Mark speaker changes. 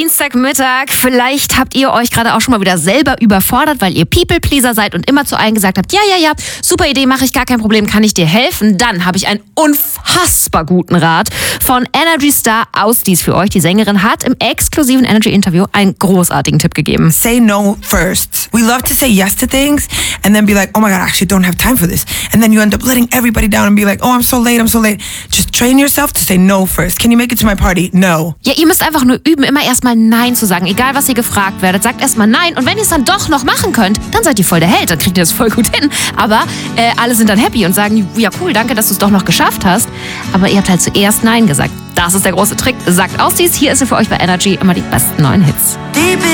Speaker 1: Dienstagmittag. Vielleicht habt ihr euch gerade auch schon mal wieder selber überfordert, weil ihr People-Pleaser seid und immer zu allen gesagt habt, ja, super Idee, mache ich, gar kein Problem, kann ich dir helfen? Dann habe ich einen unfassbar guten Rat von Energy Star Austis für euch. Die Sängerin hat im exklusiven Energy-Interview einen großartigen Tipp gegeben.
Speaker 2: Say no first. We love to say yes to things and then be like, oh my God, I actually don't have time for this. And then you end up letting everybody down and be like, oh, I'm so late. Just train yourself to say no first. Can you make it to my party? No.
Speaker 1: Ja, ihr müsst einfach nur üben, immer erstmal Nein zu sagen. Egal, was ihr gefragt werdet, sagt erstmal Nein. Und wenn ihr es dann doch noch machen könnt, dann seid ihr voll der Held. Dann kriegt ihr das voll gut hin. Aber alle sind dann happy und sagen, ja cool, danke, dass du es doch noch geschafft hast. Aber ihr habt halt zuerst Nein gesagt. Das ist der große Trick. Sagt Austis, hier ist er für euch bei Energy immer die besten neuen Hits.
Speaker 2: Deep